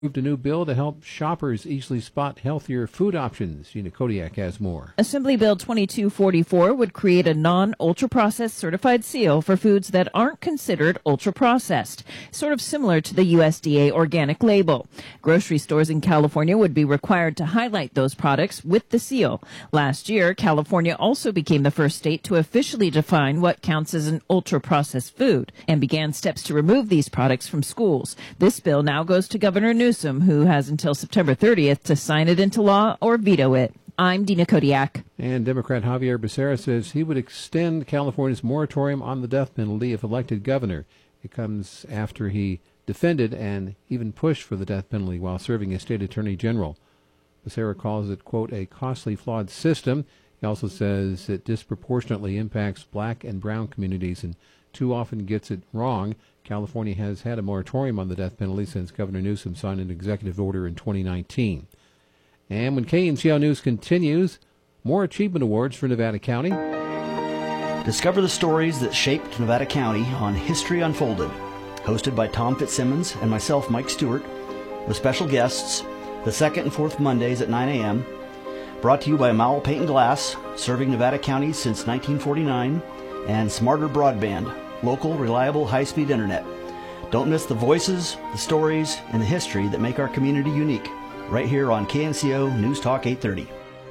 Moved a new bill to help shoppers easily spot healthier food options. Gina Kodiak has more. Assembly Bill 2244 would create a non-ultra-processed certified seal for foods that aren't considered ultra-processed, sort of similar to the USDA organic label. Grocery stores in California would be required to highlight those products with the seal. Last year, California also became the first state to officially define what counts as an ultra-processed food and began steps to remove these products from schools. This bill now goes to Governor Newsom, who has until September 30th to sign it into law or veto it. I'm Dina Kodiak. And Democrat Javier Becerra says he would extend California's moratorium on the death penalty if elected governor. It comes after he defended and even pushed for the death penalty while serving as state attorney general. Becerra calls it, quote, a costly, flawed system. He also says it disproportionately impacts black and brown communities and too often gets it wrong. California has had a moratorium on the death penalty since Governor Newsom signed an executive order in 2019. And when KNCO News continues, more achievement awards for Nevada County. Discover the stories that shaped Nevada County on History Unfolded, hosted by Tom Fitzsimmons and myself, Mike Stewart, with special guests the second and fourth Mondays at 9 a.m., brought to you by Mowell Paint and Glass, serving Nevada County since 1949, and Smarter Broadband, local, reliable, high-speed internet. Don't miss the voices, the stories, and the history that make our community unique, right here on KNCO News Talk 830.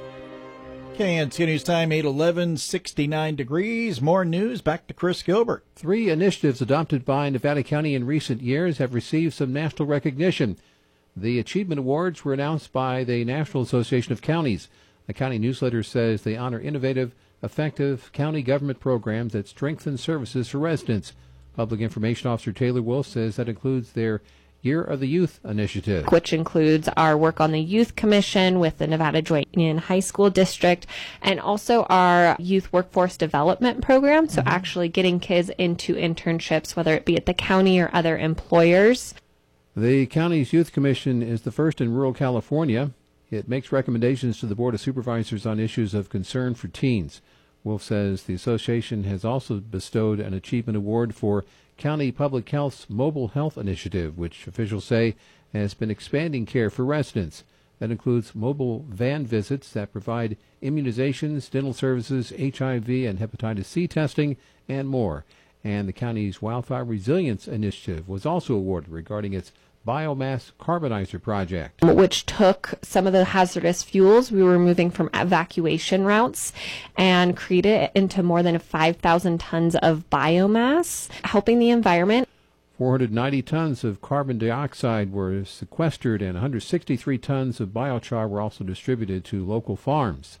KNCO News Time, 8:11, 69 degrees. More news. Back to Chris Gilbert. 3 initiatives adopted by Nevada County in recent years have received some national recognition. The Achievement Awards were announced by the National Association of Counties. The county newsletter says they honor innovative, effective county government programs that strengthen services for residents. Public Information Officer Taylor Wolf says that includes their Year of the Youth initiative, which includes our work on the Youth Commission with the Nevada Joint Union High School District, and also our Youth Workforce Development Program, so actually getting kids into internships, whether it be at the county or other employers. The county's Youth Commission is the first in rural California. It makes recommendations to the Board of Supervisors on issues of concern for teens. Wolf says the association has also bestowed an achievement award for County Public Health's Mobile Health Initiative, which officials say has been expanding care for residents. That includes mobile van visits that provide immunizations, dental services, HIV and hepatitis C testing, and more. And the county's Wildfire Resilience Initiative was also awarded regarding its biomass carbonizer project, which took some of the hazardous fuels we were moving from evacuation routes and created it into more than 5,000 tons of biomass, helping the environment. 490 tons of carbon dioxide were sequestered and 163 tons of biochar were also distributed to local farms.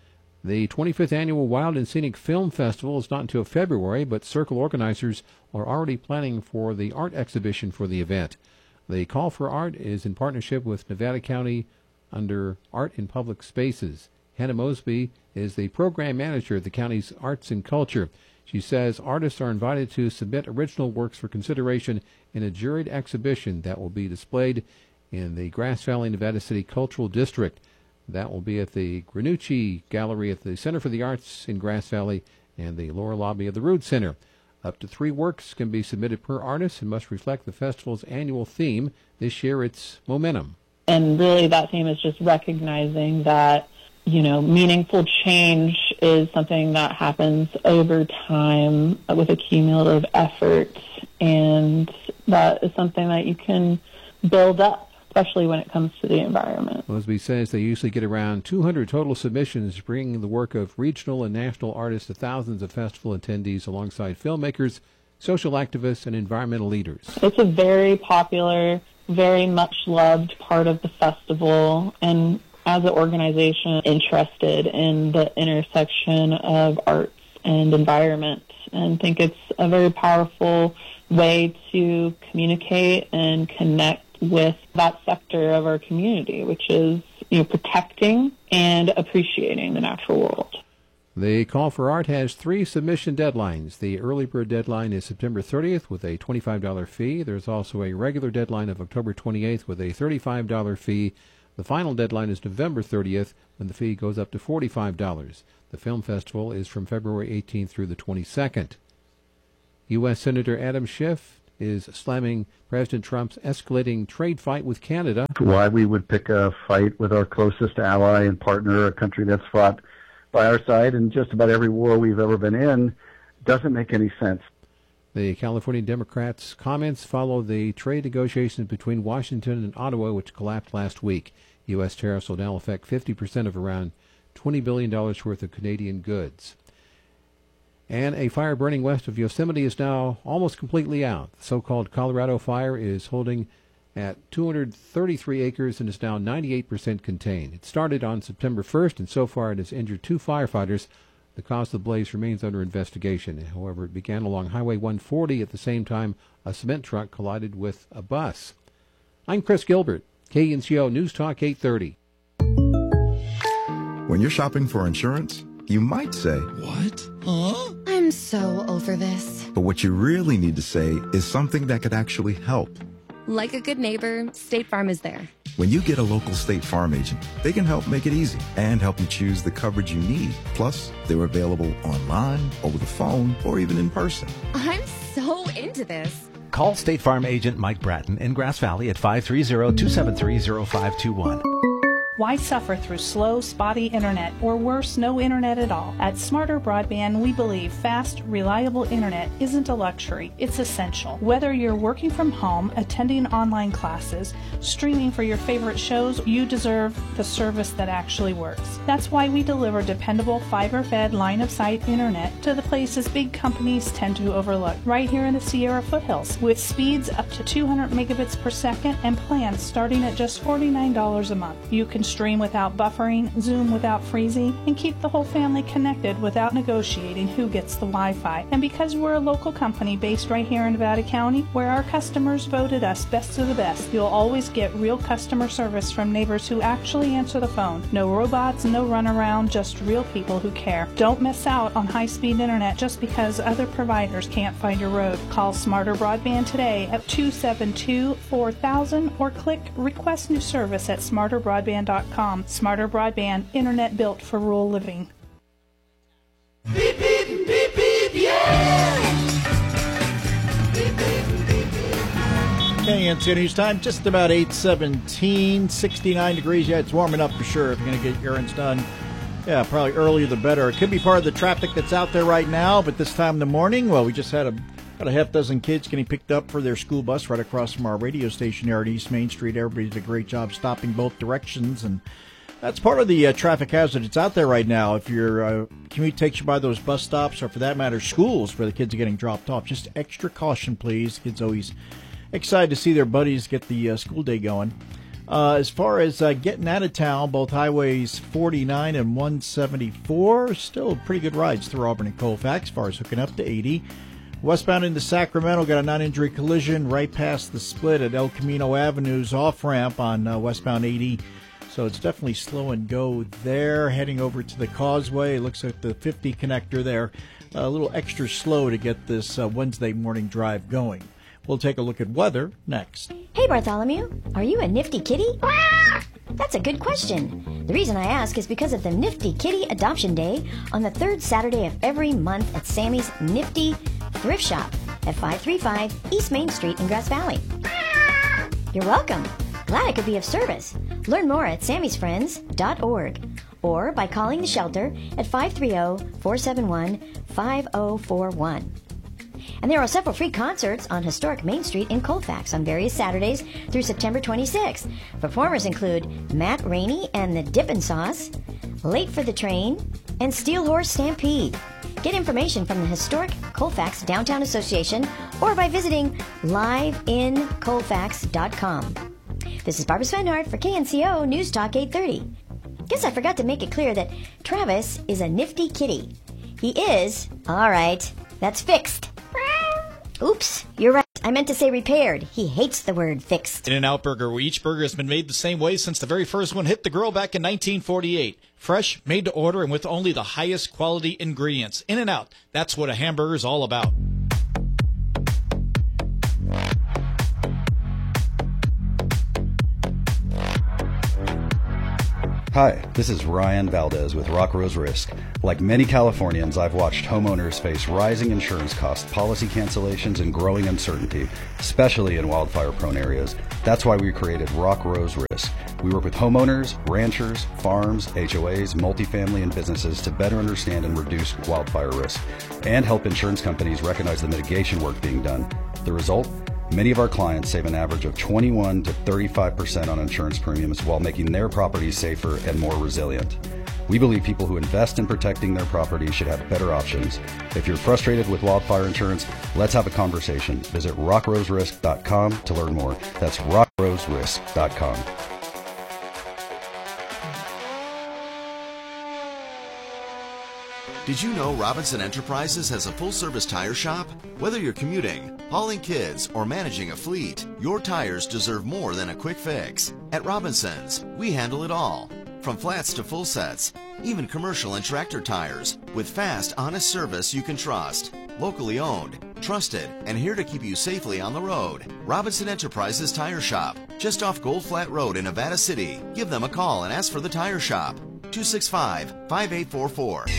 The 25th Annual Wild and Scenic Film Festival is not until February, but Circle organizers are already planning for the art exhibition for the event. The Call for Art is in partnership with Nevada County under Art in Public Spaces. Hannah Mosby is the program manager of the county's Arts and Culture. She says artists are invited to submit original works for consideration in a juried exhibition that will be displayed in the Grass Valley, Nevada City Cultural District. That will be at the Granucci Gallery at the Center for the Arts in Grass Valley and the lower lobby of the Rood Center. Up to 3 works can be submitted per artist and must reflect the festival's annual theme. This year it's Momentum. And really that theme is just recognizing that, meaningful change is something that happens over time with a cumulative effort. And that is something that you can build up, especially when it comes to the environment. Mosby says they usually get around 200 total submissions, bringing the work of regional and national artists to thousands of festival attendees alongside filmmakers, social activists, and environmental leaders. It's a very popular, very much loved part of the festival, and as an organization interested in the intersection of arts and environment, and think it's a very powerful way to communicate and connect with that sector of our community, which is, protecting and appreciating the natural world. The Call for Art has 3 submission deadlines. The early bird deadline is September 30th with a $25 fee. There's also a regular deadline of October 28th with a $35 fee. The final deadline is November 30th when the fee goes up to $45. The film festival is from February 18th through the 22nd. U.S. Senator Adam Schiff is slamming President Trump's escalating trade fight with Canada. Why we would pick a fight with our closest ally and partner, a country that's fought by our side in just about every war we've ever been in, doesn't make any sense. The California Democrats' comments follow the trade negotiations between Washington and Ottawa, which collapsed last week. U.S. tariffs will now affect 50% of around $20 billion worth of Canadian goods. And a fire burning west of Yosemite is now almost completely out. The so-called Colorado fire is holding at 233 acres and is now 98% contained. It started on September 1st, and so far it has injured 2 firefighters. The cause of the blaze remains under investigation. However, it began along Highway 140. At the same time, a cement truck collided with a bus. I'm Chris Gilbert, KNCO News Talk 830. When you're shopping for insurance, you might say, "What? Huh?" I'm so over this. But what you really need to say is something that could actually help. Like a good neighbor, State Farm is there. When you get a local State Farm agent, they can help make it easy and help you choose the coverage you need. Plus, they're available online, over the phone, or even in person. I'm so into this. Call State Farm agent Mike Bratton in Grass Valley at 530-273-0521. Why suffer through slow, spotty internet, or worse, no internet at all? At Smarter Broadband, we believe fast, reliable internet isn't a luxury, it's essential. Whether you're working from home, attending online classes, streaming for your favorite shows, you deserve the service that actually works. That's why we deliver dependable, fiber-fed, line-of-sight internet to the places big companies tend to overlook, right here in the Sierra foothills, with speeds up to 200 megabits per second and plans starting at just $49 a month. You can stream without buffering, Zoom without freezing, and keep the whole family connected without negotiating who gets the Wi-Fi. And because we're a local company based right here in Nevada County, where our customers voted us best of the best, you'll always get real customer service from neighbors who actually answer the phone. No robots, no runaround, just real people who care. Don't miss out on high-speed internet just because other providers can't find your road. Call Smarter Broadband today at 272-4000 or click Request New Service at smarterbroadband.com. Smarter Broadband, internet built for rural living. Beep, beep, beep, beep, yeah! Beep, beep, beep, beep. KNCO News Time, just about 8:17, 69 degrees. Yeah, it's warming up for sure if you're going to get your errands done. Yeah, probably earlier the better. It could be part of the traffic that's out there right now, but this time in the morning, well, we just had about a half dozen kids getting picked up for their school bus right across from our radio station here at East Main Street. Everybody did a great job stopping both directions, and that's part of the traffic hazard that's out there right now. If your commute takes you by those bus stops, or for that matter, schools where the kids are getting dropped off, just extra caution, please. Kids always excited to see their buddies get the school day going. As far as getting out of town, both highways 49 and 174, still pretty good rides through Auburn and Colfax as far as hooking up to 80. Westbound into Sacramento, got a non-injury collision right past the split at El Camino Avenue's off-ramp on westbound 80. So it's definitely slow and go there. Heading over to the Causeway, looks like the 50 connector there. A little extra slow to get this Wednesday morning drive going. We'll take a look at weather next. Hey, Bartholomew, are you a nifty kitty? That's a good question. The reason I ask is because of the Nifty Kitty Adoption Day on the third Saturday of every month at Sammy's Nifty Thrift Shop at 535 East Main Street in Grass Valley. You're welcome. Glad I could be of service. Learn more at sammysfriends.org or by calling the shelter at 530-471-5041. And there are several free concerts on historic Main Street in Colfax on various Saturdays through September 26th. Performers include Matt Rainey and the Dippin' Sauce, Late for the Train, and Steel Horse Stampede. Get information from the historic Colfax Downtown Association or by visiting liveincolfax.com. This is Barbara Svenhart for KNCO News Talk 830. Guess I forgot to make it clear that Travis is a nifty kitty. He is, all right, that's fixed. Oops, you're right. I meant to say repaired. He hates the word fixed. In-N-Out Burger, where each burger has been made the same way since the very first one hit the grill back in 1948. Fresh, made to order, and with only the highest quality ingredients. In-N-Out, that's what a hamburger is all about. Hi, this is Ryan Valdez with Rock Rose Risk. Like many Californians, I've watched homeowners face rising insurance costs, policy cancellations, and growing uncertainty, especially in wildfire-prone areas. That's why we created Rock Rose Risk. We work with homeowners, ranchers, farms, HOAs, multifamily, and businesses to better understand and reduce wildfire risk, and help insurance companies recognize the mitigation work being done. The result? Many of our clients save an average of 21 to 35% on insurance premiums while making their properties safer and more resilient. We believe people who invest in protecting their property should have better options. If you're frustrated with wildfire insurance, let's have a conversation. Visit rockroserisk.com to learn more. That's rockroserisk.com. Did you know Robinson Enterprises has a full-service tire shop? Whether you're commuting, hauling kids, or managing a fleet, your tires deserve more than a quick fix. At Robinson's, we handle it all, from flats to full sets, even commercial and tractor tires, with fast, honest service you can trust. Locally owned, trusted, and here to keep you safely on the road. Robinson Enterprises Tire Shop, just off Gold Flat Road in Nevada City. Give them a call and ask for the Tire Shop. 265-5844.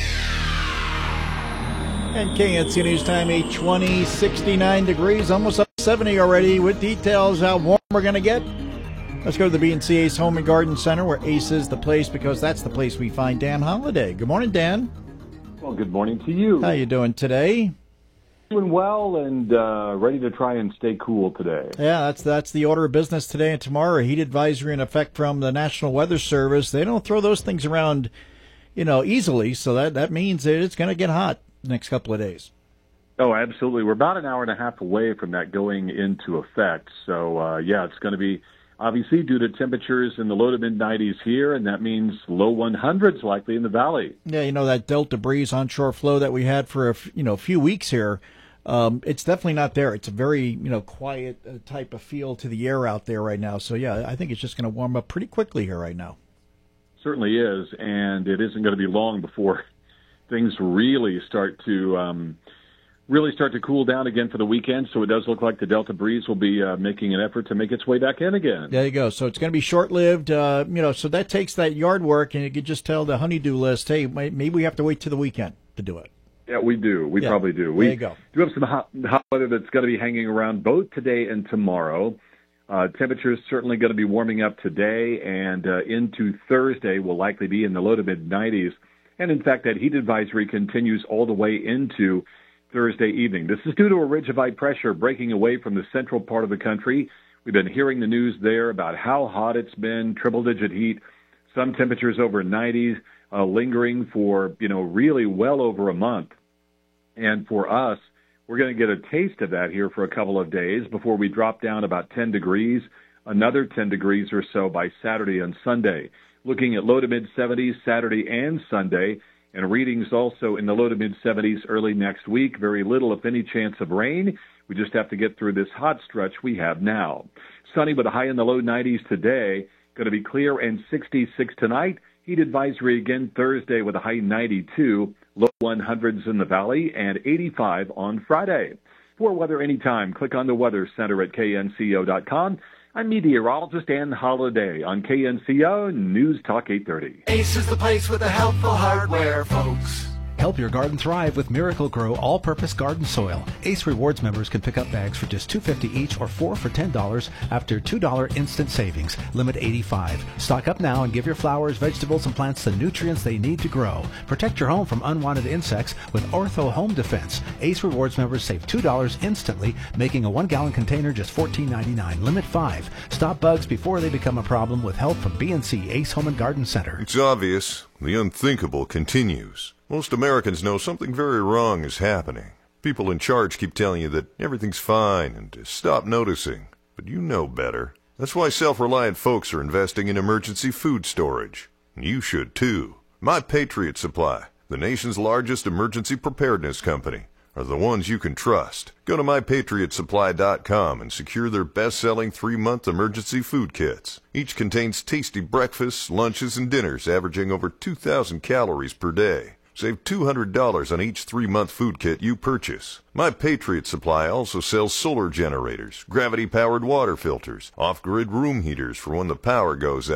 And KNC News Time, 8:20, 69 degrees, almost up 70 already. With details how warm we're going to get. Let's go to the B&C Ace Home and Garden Center, where Ace is the place, because that's the place we find Dan Holliday. Good morning, Dan. Well, good morning to you. How you doing today? Doing well and ready to try and stay cool today. Yeah, that's the order of business today and tomorrow. A heat advisory in effect from the National Weather Service. They don't throw those things around, easily, so that means that it's going to get hot the next couple of days. Oh, absolutely. We're about an hour and a half away from that going into effect. So, it's going to be obviously due to temperatures in the low to mid-90s here, and that means low 100s likely in the valley. Yeah, that Delta breeze onshore flow that we had for a few weeks here, it's definitely not there. It's a very quiet type of feel to the air out there right now. So, yeah, I think it's just going to warm up pretty quickly here right now. Certainly is, and it isn't going to be long before things really start to cool down again for the weekend. So it does look like the Delta breeze will be making an effort to make its way back in again. There you go. So it's going to be short-lived, so that takes that yard work, and you could just tell the honeydew list, hey, maybe we have to wait till the weekend to do it. Yeah, we do. We probably do. There you go. We do have some hot weather that's going to be hanging around both today and tomorrow. Temperatures certainly going to be warming up today, and into Thursday will likely be in the low to mid-90s. And, in fact, that heat advisory continues all the way into Thursday evening. This is due to a ridge of high pressure breaking away from the central part of the country. We've been hearing the news there about how hot it's been, triple-digit heat, some temperatures over 90s, lingering for, really well over a month. And for us, we're going to get a taste of that here for a couple of days before we drop down about 10 degrees, another 10 degrees or so by Saturday and Sunday. Looking at low to mid-70s Saturday and Sunday, and readings also in the low to mid-70s early next week. Very little, if any, chance of rain. We just have to get through this hot stretch we have now. Sunny with a high in the low 90s today. Going to be clear and 66 tonight. Heat advisory again Thursday with a high 92. Low 100s in the valley and 85 on Friday. For weather anytime, click on the Weather Center at knco.com. I'm meteorologist Dan Holliday on KNCO News Talk 830. Ace is the place with the helpful hardware, folks. Help your garden thrive with Miracle-Gro all-purpose garden soil. Ace Rewards members can pick up bags for just $2.50 each or 4 for $10 after $2 instant savings. Limit 85. Stock up now and give your flowers, vegetables, and plants the nutrients they need to grow. Protect your home from unwanted insects with Ortho Home Defense. Ace Rewards members save $2 instantly, making a 1-gallon container just $14.99. Limit 5. Stop bugs before they become a problem with help from B&C Ace Home and Garden Center. It's obvious. The unthinkable continues. Most Americans know something very wrong is happening. People in charge keep telling you that everything's fine and to stop noticing. But you know better. That's why self-reliant folks are investing in emergency food storage. You should too. My Patriot Supply, the nation's largest emergency preparedness company, are the ones you can trust. Go to mypatriotsupply.com and secure their best-selling 3-month emergency food kits. Each contains tasty breakfasts, lunches, and dinners averaging over 2,000 calories per day. Save $200 on each 3-month food kit you purchase. My Patriot Supply also sells solar generators, gravity-powered water filters, off-grid room heaters for when the power goes out,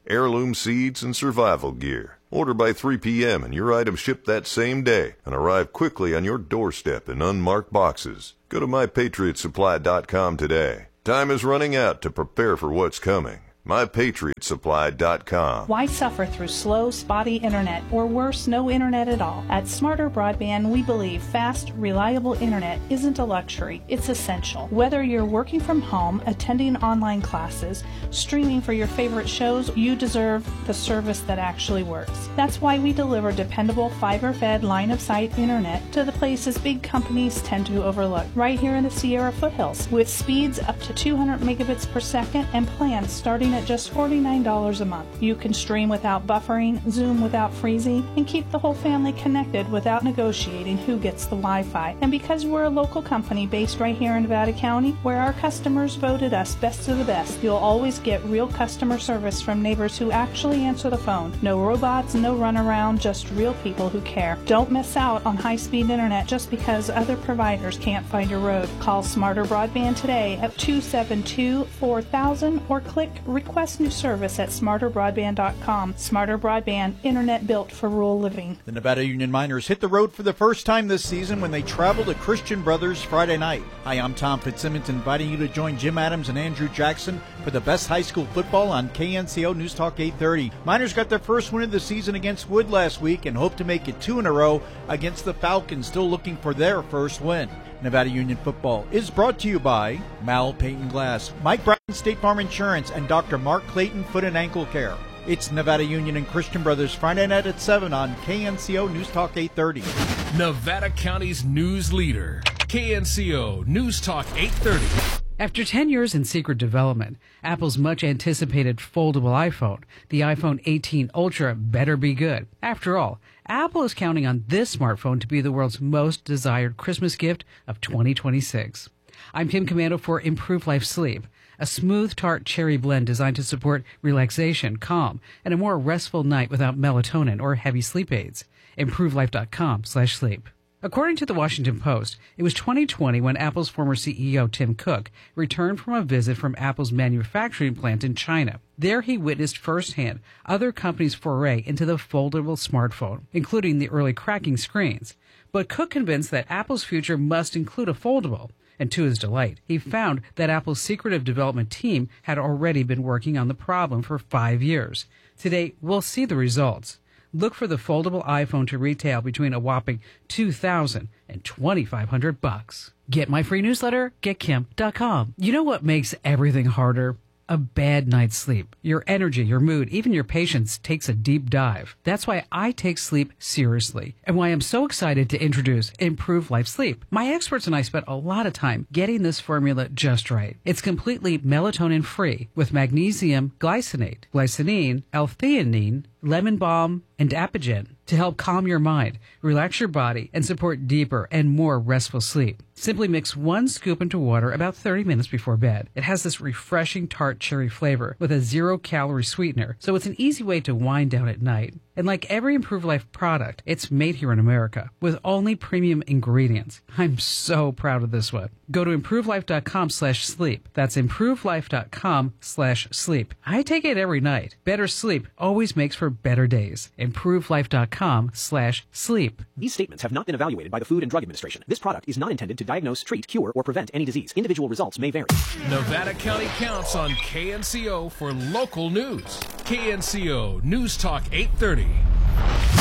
heirloom seeds, and survival gear. Order by 3 p.m. and your items ship that same day and arrive quickly on your doorstep in unmarked boxes. Go to MyPatriotSupply.com today. Time is running out to prepare for what's coming. MyPatriotSupply.com. Why suffer through slow, spotty internet, or worse, no internet at all? At Smarter Broadband, we believe fast, reliable internet isn't a luxury, it's essential. Whether you're working from home, attending online classes, streaming for your favorite shows, you deserve the service that actually works. That's why we deliver dependable, fiber-fed, line-of-sight internet to the places big companies tend to overlook, right here in the Sierra foothills, with speeds up to 200 megabits per second and plans starting at just $49 a month. You can stream without buffering, Zoom without freezing, and keep the whole family connected without negotiating who gets the Wi-Fi. And because we're a local company based right here in Nevada County, where our customers voted us best of the best, you'll always get real customer service from neighbors who actually answer the phone. No robots, no runaround, just real people who care. Don't miss out on high-speed internet just because other providers can't find your road. Call Smarter Broadband today at 272-4000 or click Request New Service at smarterbroadband.com. Smarter Broadband, internet built for rural living. The Nevada Union Miners hit the road for the first time this season when they traveled to Christian Brothers Friday night. Hi, I'm Tom Fitzsimmons, inviting you to join Jim Adams and Andrew Jackson for the best high school football on KNCO News Talk 830. Miners got their first win of the season against Wood last week and hope to make it 2 in a row against the Falcons, still looking for their first win. Nevada Union Football is brought to you by Mal Paint & Glass, Mike Brown State Farm Insurance, and Dr. Mark Clayton Foot and Ankle Care. It's Nevada Union and Christian Brothers Friday night at 7 on KNCO News Talk 830. Nevada County's news leader, KNCO News Talk 830. After 10 years in secret development, Apple's much-anticipated foldable iPhone, the iPhone 18 Ultra, better be good. After all, Apple is counting on this smartphone to be the world's most desired Christmas gift of 2026. I'm Kim Commando for Improved Life Sleep, a smooth tart cherry blend designed to support relaxation, calm, and a more restful night without melatonin or heavy sleep aids. ImproveLife.com/sleep. According to the Washington Post, it was 2020 when Apple's former CEO Tim Cook returned from a visit from Apple's manufacturing plant in China. There he witnessed firsthand other companies' foray into the foldable smartphone, including the early cracking screens. But Cook convinced that Apple's future must include a foldable. And to his delight, he found that Apple's secretive development team had already been working on the problem for 5 years. Today, we'll see the results. Look for the foldable iPhone to retail between a whopping $2,000 and $2,500. Get my free newsletter, getkim.com. You know what makes everything harder? A bad night's sleep. Your energy, your mood, even your patience takes a deep dive. That's why I take sleep seriously and why I'm so excited to introduce Improved Life Sleep. My experts and I spent a lot of time getting this formula just right. It's completely melatonin free with magnesium glycinate, glycinine, L-theanine, lemon balm, and apigen to help calm your mind, relax your body, and support deeper and more restful sleep. Simply mix 1 scoop into water about 30 minutes before bed. It has this refreshing tart cherry flavor with a 0-calorie sweetener, so it's an easy way to wind down at night. And like every Improved Life product, it's made here in America with only premium ingredients. I'm so proud of this one. Go to ImproveLife.com/sleep. That's ImproveLife.com/sleep. I take it every night. Better sleep always makes for better days. ImproveLife.com/sleep. These statements have not been evaluated by the Food and Drug Administration. This product is not intended to diagnose, treat, cure, or prevent any disease. Individual results may vary. Nevada County counts on KNCO for local news. KNCO News Talk 830.